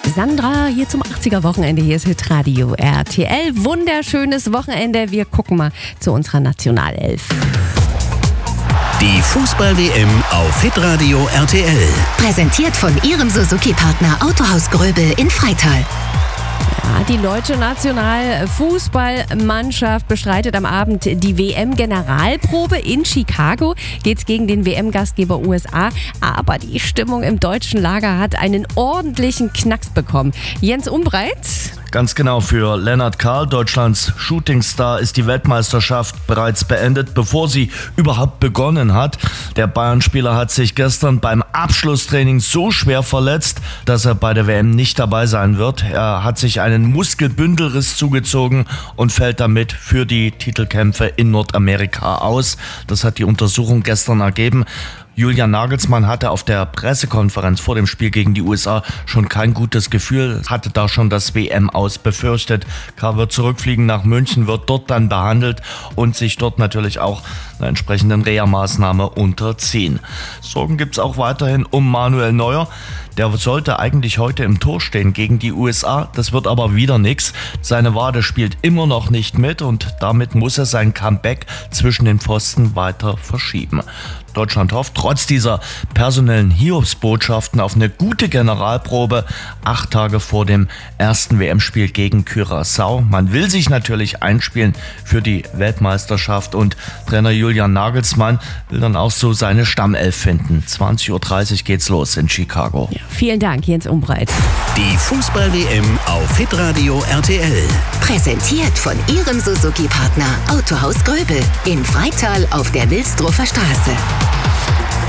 Sandra hier zum 80er-Wochenende. Hier ist Hitradio RTL. Wunderschönes Wochenende. Wir gucken mal zu unserer Nationalelf. Die Fußball-WM auf Hitradio RTL. Präsentiert von Ihrem Suzuki-Partner Autohaus Gröbel in Freital. Ja, die deutsche Nationalfußballmannschaft bestreitet am Abend die WM-Generalprobe in Chicago. Geht's gegen den WM-Gastgeber USA. Aber die Stimmung im deutschen Lager hat einen ordentlichen Knacks bekommen. Jens Umbreit? Ganz genau, für Lennart Karl, Deutschlands Shootingstar, ist die Weltmeisterschaft bereits beendet, bevor sie überhaupt begonnen hat. Der Bayern-Spieler hat sich gestern beim Abschlusstraining so schwer verletzt, dass er bei der WM nicht dabei sein wird. Er hat sich einen Muskelbündelriss zugezogen und fällt damit für die Titelkämpfe in Nordamerika aus. Das hat die Untersuchung gestern ergeben. Julian Nagelsmann hatte auf der Pressekonferenz vor dem Spiel gegen die USA schon kein gutes Gefühl, hatte da schon das WM-Aus befürchtet. Karl wird zurückfliegen nach München, wird dort dann behandelt und sich dort natürlich auch einer entsprechenden Reha-Maßnahme unterziehen. Sorgen gibt's auch weiterhin um Manuel Neuer. Der sollte eigentlich heute im Tor stehen gegen die USA, das wird aber wieder nichts. Seine Wade spielt immer noch nicht mit und damit muss er sein Comeback zwischen den Pfosten weiter verschieben. Deutschland hofft trotz dieser personellen Hiobsbotschaften auf eine gute Generalprobe 8 Tage vor dem ersten WM-Spiel gegen Curaçao. Man will sich natürlich einspielen für die Weltmeisterschaft und Trainer Julian Nagelsmann will dann auch so seine Stammelf finden. 20:30 Uhr geht's los in Chicago. Ja, vielen Dank, Jens Umbreit. Die Fußball-WM auf Hitradio RTL. Präsentiert von Ihrem Suzuki-Partner Autohaus Gröbel in Freital auf der Wilsdruffer Straße.